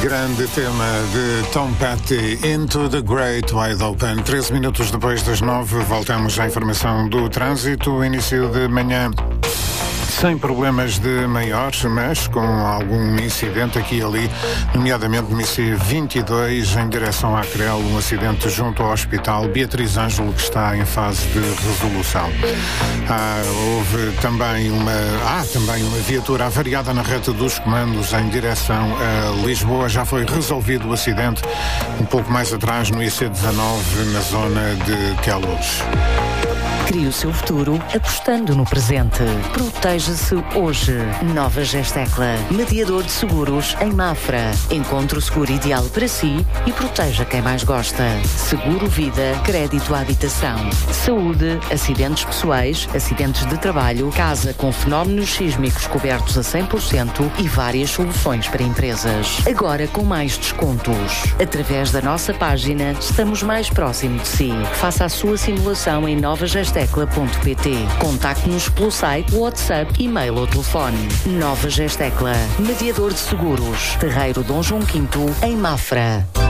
Grande tema de Tom Petty, Into the Great Wide Open. 13 minutos depois das 9, voltamos à informação do trânsito. Início de manhã sem problemas de maiores, mas com algum incidente aqui e ali, nomeadamente no IC22, em direção à Crel, um acidente junto ao Hospital Beatriz Ângelo, que está em fase de resolução. Houve também uma viatura avariada na reta dos comandos em direção a Lisboa. Já foi resolvido o acidente um pouco mais atrás no IC19, na zona de Queluz. Crie o seu futuro apostando no presente. Proteja-se hoje. Nova Gestecla, mediador de seguros em Mafra. Encontre o seguro ideal para si e proteja quem mais gosta. Seguro vida, crédito à habitação, saúde, acidentes pessoais, acidentes de trabalho, casa com fenómenos sísmicos cobertos a 100% e várias soluções para empresas. Agora com mais descontos. Através da nossa página, estamos mais próximo de si. Faça a sua simulação em novagestecla.pt. Contacte-nos pelo site, WhatsApp, e-mail ou telefone. Nova Gestecla, mediador de seguros. Terreiro Dom João V, em Mafra.